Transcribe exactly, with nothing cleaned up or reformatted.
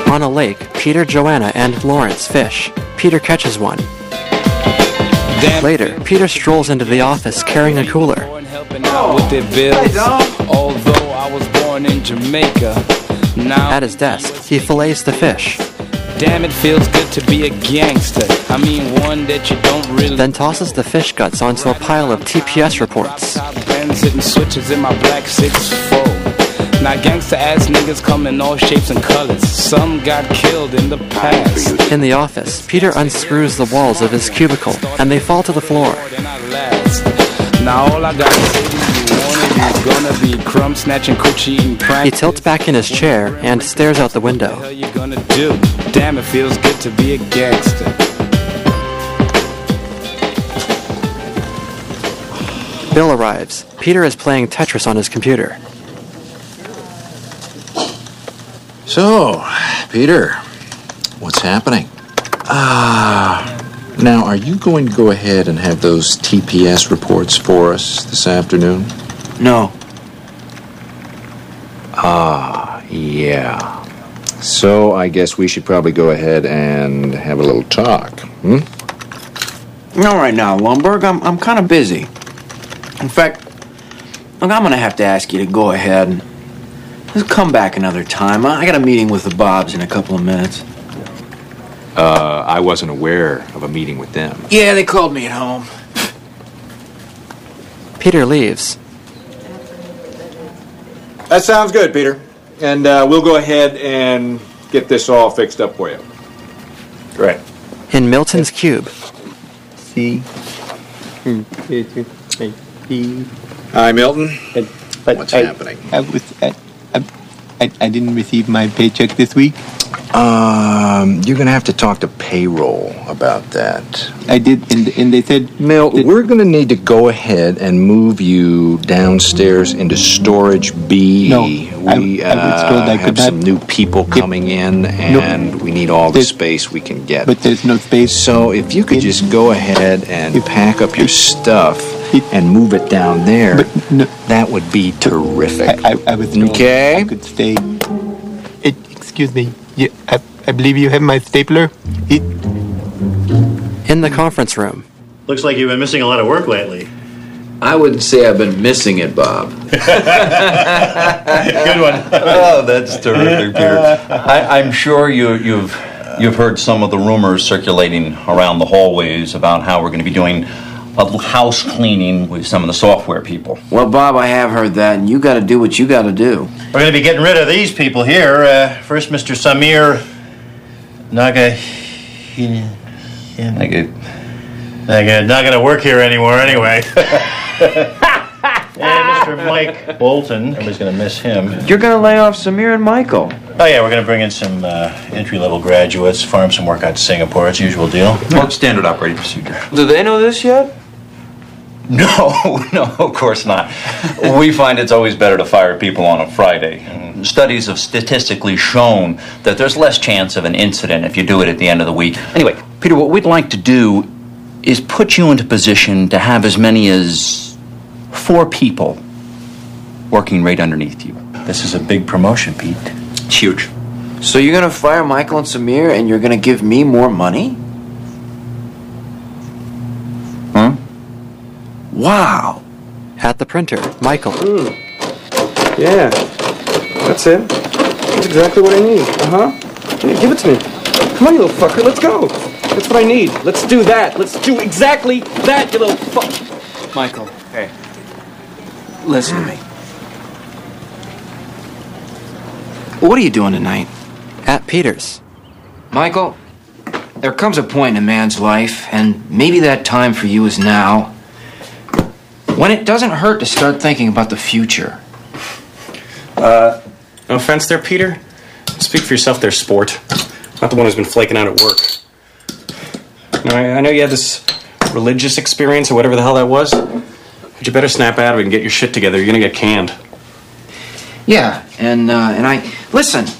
On a lake, Peter, Joanna, and Lawrence fish. Peter catches one. Later, Peter strolls into the office carrying a cooler. Although I was born in Jamaica, now at his desk, he fillets the fish. Damn, it feels good to be a gangster. I mean, one that you don't really. Then tosses the fish guts onto a pile of T P S reports. Sitting switches in my black six four. Now gangster ass niggas come in all shapes and colors. Some got killed in the past. In the office, Peter unscrews the walls of his cubicle, and they fall to the floor. Now all I gotta say to you, one of you's gonna be crumb snatching, coochie eating prank. He tilts back in his chair and stares out the window. What the hell you gonna do? Damn, it feels good to be a gangster. Bill arrives. Peter is playing Tetris on his computer. So, Peter, what's happening? Ah, uh, now are you going to go ahead and have those T P S reports for us this afternoon? No. Ah, yeah. So I guess we should probably go ahead and have a little talk, hmm? Not right now, Lundberg. I'm I'm kind of busy. In fact, look, I'm going to have to ask you to go ahead and just come back another time. I got a meeting with the Bobs in a couple of minutes. Uh, I wasn't aware of a meeting with them. Yeah, they called me at home. Peter leaves. That sounds good, Peter. And uh, we'll go ahead and get this all fixed up for you. Great. In Milton's cube. See? Hi, Milton. But What's I, happening? I, was, I, I, I didn't receive my paycheck this week. Um, you're going to have to talk to payroll about that. I did, and, and they said... Milt, that, we're going to need to go ahead and move you downstairs into storage B. No, we I, I was told uh, I have could some not, new people coming in, and no, we need all the space we can get. But there's no space. So if you could it, just go ahead and it, pack up your it, stuff it, and move it down there, but no, that would be terrific. I, I, I was told okay. I could stay. It, excuse me. Yeah, I, I believe you have my stapler. It, in the conference room. Looks like you've been missing a lot of work lately. I wouldn't say I've been missing it, Bob. Good one. Oh, that's terrific, Peter. I, I'm sure you, you've you've heard some of the rumors circulating around the hallways about how we're going to be doing a house cleaning with some of the software people. Well, Bob, I have heard that, and you got to do what you got to do. We're going to be getting rid of these people here. Uh, first, Mister Samir Naga. Naga. Naga. Not going to work here anymore, anyway. And Mister Mike Bolton. Everybody's going to miss him. You're going to lay off Samir and Michael. Oh, yeah, we're going to bring in some uh, entry-level graduates, farm some work out to Singapore. It's usual deal. Well, standard operating procedure. Do they know this yet? No, no, of course not. We find it's always better to fire people on a Friday. And studies have statistically shown that there's less chance of an incident if you do it at the end of the week. Anyway, Peter, what we'd like to do is put you into position to have as many as four people working right underneath you. This is a big promotion, Pete. It's huge. So you're going to fire Michael and Samir, and you're going to give me more money? Huh? Wow. At the printer, Michael. Mm. Yeah, that's it. That's exactly what I need. Uh-huh. Hey, give it to me. Come on, you little fucker, let's go. That's what I need. Let's do that. Let's do exactly that, you little fuck. Michael, hey. Listen to me. What are you doing tonight? At Peter's. Michael, there comes a point in a man's life, and maybe that time for you is now, when it doesn't hurt to start thinking about the future. Uh, no offense there, Peter. Speak for yourself there, sport. Not the one who's been flaking out at work. You know, I, I know you had this religious experience or whatever the hell that was, but you better snap out of it and get your shit together. You're gonna get canned. Yeah, and uh, and I... Listen,